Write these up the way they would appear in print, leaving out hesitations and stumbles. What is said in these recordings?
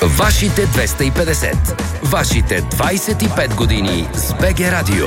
Вашите 250. Вашите 25 години с БГ Радио.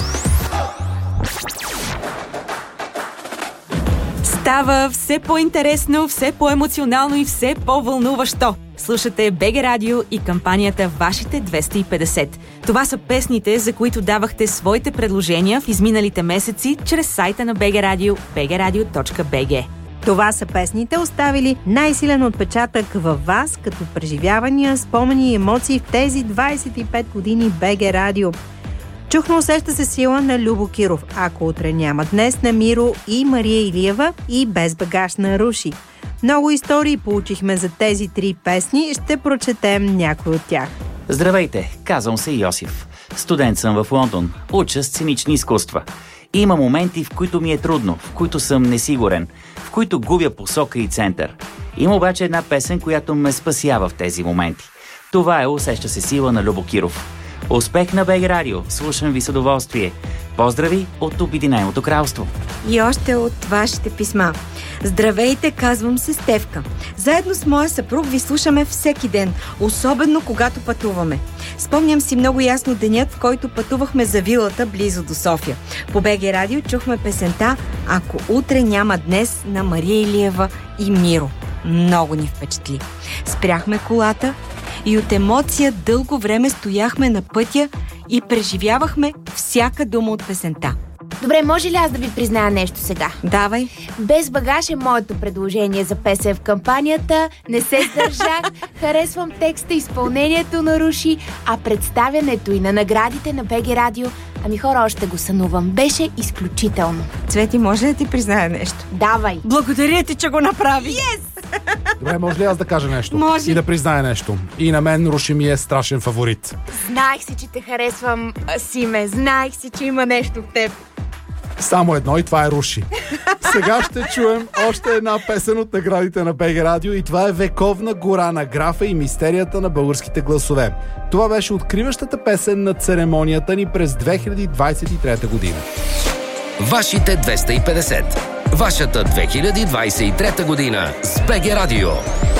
Става все по-интересно, все по-емоционално и все по-вълнуващо. Слушате БГ Радио и кампанията Вашите 250. Това са песните, за които давахте своите предложения в изминалите месеци чрез сайта на БГ Радио bgradio.bg. Това са песните, оставили най-силен отпечатък във вас, като преживявания, спомени и емоции в тези 25 години БГ Радио. Чухме "Усеща се сила" на Любо Киров, "Ако утре няма днес" на Миро и Мария Илиева и "Без багаж" на Руши. Много истории получихме за тези три песни, ще прочетем някои от тях. Здравейте, казвам се Йосиф. Студент съм в Лондон, уча сценични изкуства. Има моменти, в които ми е трудно, в които съм несигурен, в които губя посока и център. Има обаче една песен, която ме спасява в тези моменти. Това е "Усеща се сила" на Любо Киров. Успех на БГ Радио! Слушам ви с удоволствие. Поздрави от Обединеното кралство. И още от вашите писма. Здравейте, казвам се Стевка. Заедно с моя съпруг ви слушаме всеки ден, особено когато пътуваме. Спомням си много ясно денят, в който пътувахме за вилата близо до София. По БГ Радио чухме песента "Ако утре няма днес" на Мария Илиева и Миро. Много ни впечатли. Спряхме колата и от емоция дълго време стояхме на пътя и преживявахме всяка дума от песента. Добре, може ли аз да ви призная нещо сега? Давай. "Без багаж" е моето предложение за песен в кампанията. Не се сдържах. Харесвам текста, изпълнението на Руши, а представянето и на наградите на БГ Радио, ами хора, още го сънувам. Беше изключително. Цвети, може ли да ти призная нещо? Давай. Благодаря ти, че го направи. Yes! Добре, може ли аз да кажа нещо? Може. И да призная нещо. И на мен Руши ми е страшен фаворит. Знаех си, че те харесвам, Симе. Знаех си, че има нещо в теб. Само едно и това е Руши. Сега ще чуем още една песен от наградите на БГ Радио и това е "Вековна гора" на Графа и мистерията на българските гласове. Това беше откриващата песен на церемонията ни през 2023 година. Вашите 250. Вашата 2023 година с БГ Радио.